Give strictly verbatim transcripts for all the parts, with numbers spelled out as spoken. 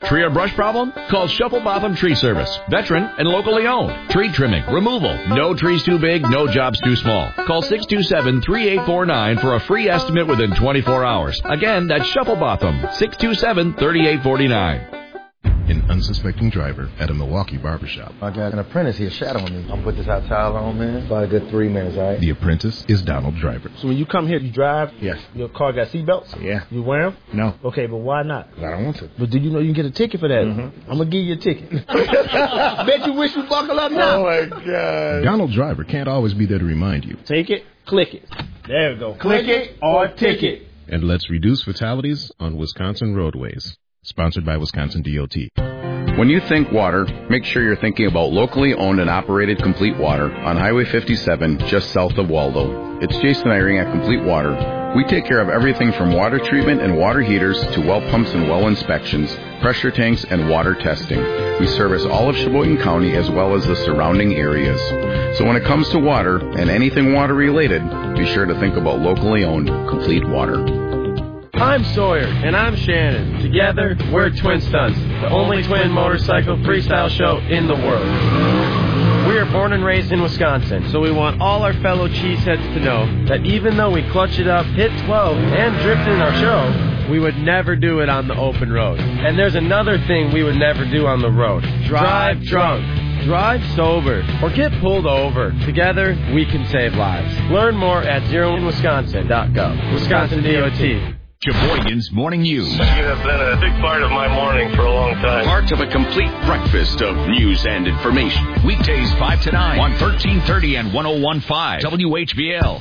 Tree or brush problem? Call Shuffle Botham Tree Service. Veteran and locally owned. Tree trimming, removal. No trees too big, no jobs too small. Call six two seven, three eight four nine for a free estimate within twenty-four hours. Again, that's Shuffle Botham, six two seven, three eight four nine. An unsuspecting driver at a Milwaukee barbershop. I got an apprentice here shadowing me. I'll put this hot towel on, man. About a good three minutes, all right? The apprentice is Donald Driver. So when you come here, you drive? Yes. Your car got seatbelts? Yeah. You wear them? No. Okay, but why not? I don't want to. But do you know you can get a ticket for that? Mm-hmm. I'm going to give you a ticket. Bet you wish you buckle up now. Oh, my God. Donald Driver can't always be there to remind you. Take it, click it. There we go. Click it or ticket. And let's reduce fatalities on Wisconsin roadways. Sponsored by Wisconsin D O T. When you think water, make sure you're thinking about locally owned and operated Complete Water on Highway fifty-seven, just south of Waldo. It's Jason Eyring at Complete Water. We take care of everything from water treatment and water heaters to well pumps and well inspections, pressure tanks, and water testing. We service all of Sheboygan County as well as the surrounding areas. So when it comes to water and anything water related, be sure to think about locally owned Complete Water. I'm Sawyer, and I'm Shannon. Together, we're Twin Stunts, the only twin motorcycle freestyle show in the world. We are born and raised in Wisconsin, so we want all our fellow cheeseheads to know that even though we clutch it up, hit twelve, and drift in our show, we would never do it on the open road. And there's another thing we would never do on the road. Drive drunk. Drive sober. Or get pulled over. Together, we can save lives. Learn more at zero in wisconsin dot gov. Wisconsin D O T. Sheboygan's Morning News. You have been a big part of my morning for a long time. Part of a complete breakfast of news and information. Weekdays five to nine on thirteen thirty and one oh one point five W H B L.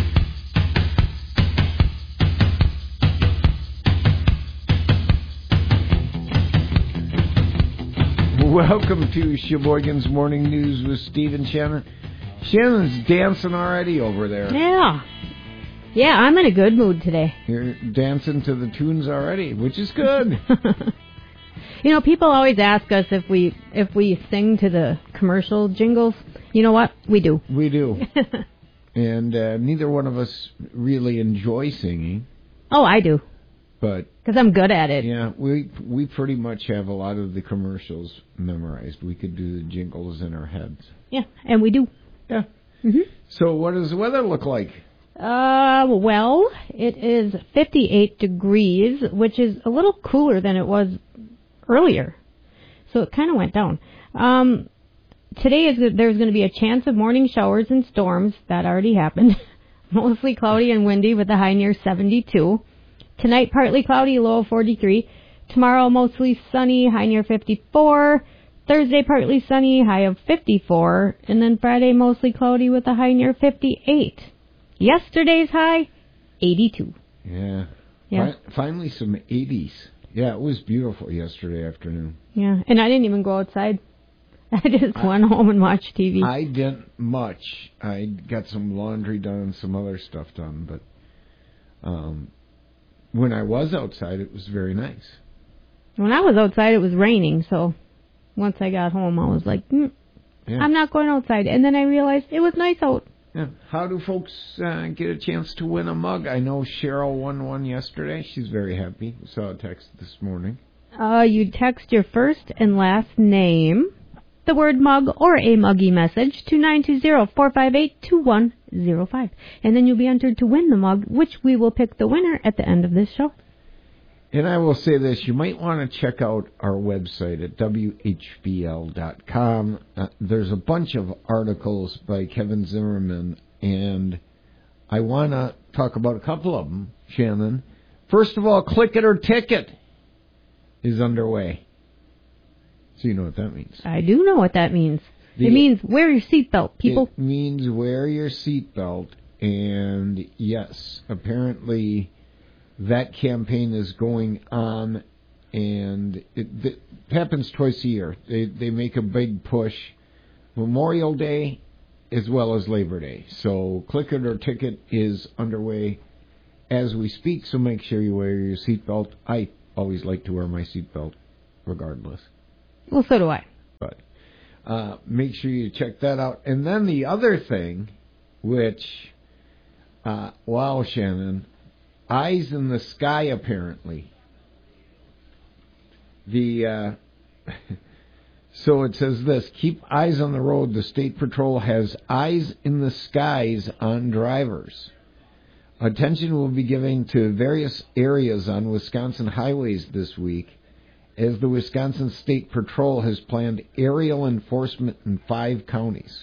Welcome to Sheboygan's Morning News with Steve and Shannon. Shannon's dancing already over there. Yeah. Yeah, I'm in a good mood today. You're dancing to the tunes already, which is good. You know, people always ask us if we if we sing to the commercial jingles. You know what? We do. We do. And uh, neither one of us really enjoy singing. Oh, I do. But because I'm good at it. Yeah, we we pretty much have a lot of the commercials memorized. We could do the jingles in our heads. Yeah, and we do. Yeah. Mm-hmm. So what does the weather look like? Uh, well, it is fifty-eight degrees, which is a little cooler than it was earlier. So it kind of went down. Um, today is there's going to be a chance of morning showers and storms. That already happened. Mostly cloudy and windy with a high near seventy-two. Tonight, partly cloudy, low of forty-three. Tomorrow, mostly sunny, high near fifty-four. Thursday, partly sunny, high of fifty-four. And then Friday, mostly cloudy with a high near fifty-eight. Yesterday's high, eighty-two. Yeah. Yeah. Fi- finally some eighties. Yeah, it was beautiful yesterday afternoon. Yeah, and I didn't even go outside. I just I, went home and watched T V. I didn't much. I got some laundry done and some other stuff done, but um, when I was outside, it was very nice. When I was outside, it was raining, so once I got home, I was like, mm, yeah. I'm not going outside. And then I realized it was nice out. Yeah. How do folks uh, get a chance to win a mug? I know Cheryl won one yesterday. She's very happy. Saw a text this morning. Uh, you text your first and last name, the word mug, or a muggy message to nine two zero, four five eight, two one zero five. And then you'll be entered to win the mug, which we will pick the winner at the end of this show. And I will say this, you might want to check out our website at W H B L dot com. Uh, there's a bunch of articles by Kevin Zimmerman, and I want to talk about a couple of them, Shannon. First of all, Click It or Ticket is underway. So you know what that means. I do know what that means. The, it means wear your seatbelt, people. It means wear your seatbelt, and yes, apparently that campaign is going on, and it, it happens twice a year. They they make a big push, Memorial Day as well as Labor Day. So Click It or Ticket is underway as we speak, so make sure you wear your seatbelt. I always like to wear my seatbelt regardless. Well, so do I. But uh, make sure you check that out. And then the other thing, which, uh, wow, Shannon, Eyes in the Sky, apparently. The uh, so it says this: keep eyes on the road. The State Patrol has eyes in the skies on drivers. Attention will be given to various areas on Wisconsin highways this week, as the Wisconsin State Patrol has planned aerial enforcement in five counties.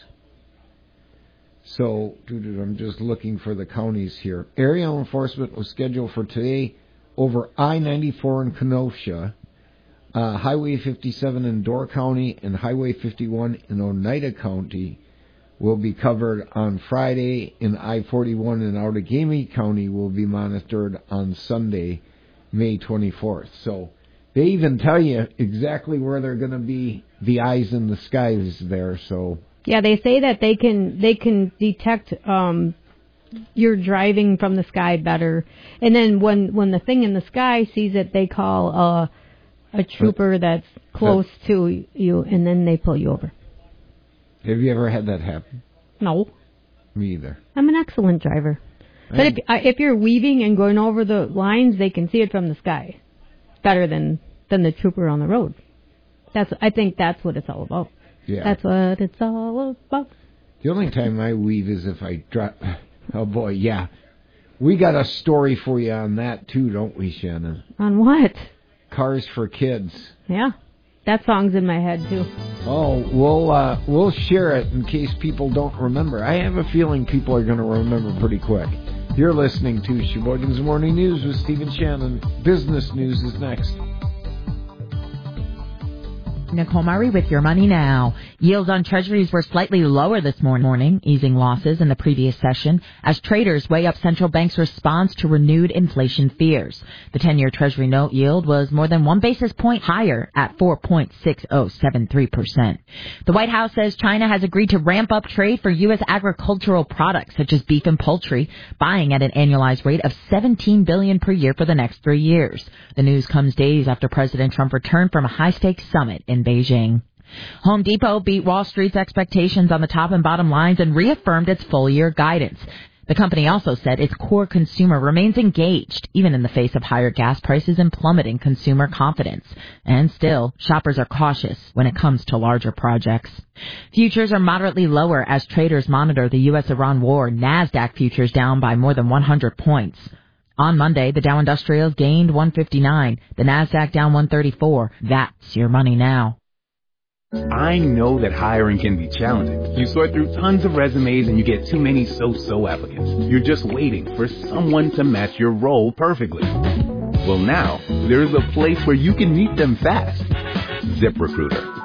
So, I'm just looking for the counties here. Aerial enforcement was scheduled for today over I ninety-four in Kenosha, uh, Highway fifty-seven in Door County, and Highway fifty-one in Oneida County will be covered on Friday, and I forty-one in Outagamie County will be monitored on Sunday, May twenty-fourth. So they even tell you exactly where they're going to be, the eyes in the skies there. So yeah, they say that they can they can detect um, you're driving from the sky better, and then when when the thing in the sky sees it, they call uh, a trooper that's close to you, and then they pull you over. Have you ever had that happen? No. Me either. I'm an excellent driver. But if, uh, if you're weaving and going over the lines, they can see it from the sky. Better than, than the trooper on the road. That's I think that's what it's all about. Yeah. That's what it's all about. The only time I weave is if I drive. Oh, boy, yeah. We got a story for you on that, too, don't we, Shannon? On what? Cars for Kids. Yeah. That song's in my head, too. Oh, we'll uh, we'll share it in case people don't remember. I have a feeling people are going to remember pretty quick. You're listening to Sheboygan's Morning News with Stephen Shannon. Business News is next. Nicole Murray with Your Money Now. Yields on treasuries were slightly lower this morning, easing losses in the previous session as traders weigh up central banks' response to renewed inflation fears. The ten-year treasury note yield was more than one basis point higher at four point six oh seven three percent. The White House says China has agreed to ramp up trade for U S agricultural products such as beef and poultry, buying at an annualized rate of seventeen billion dollars per year for the next three years. The news comes days after President Trump returned from a high-stakes summit in Beijing. Home Depot beat Wall Street's expectations on the top and bottom lines and reaffirmed its full-year guidance. The company also said its core consumer remains engaged, even in the face of higher gas prices and plummeting consumer confidence. And still, shoppers are cautious when it comes to larger projects. Futures are moderately lower as traders monitor the U S Iran war. NASDAQ futures down by more than one hundred points. On Monday, the Dow Industrials gained one thirty-nine, the NASDAQ down one thirty-four. That's Your Money Now. I know that hiring can be challenging. You sort through tons of resumes and you get too many so-so applicants. You're just waiting for someone to match your role perfectly. Well, now, there's a place where you can meet them fast. ZipRecruiter.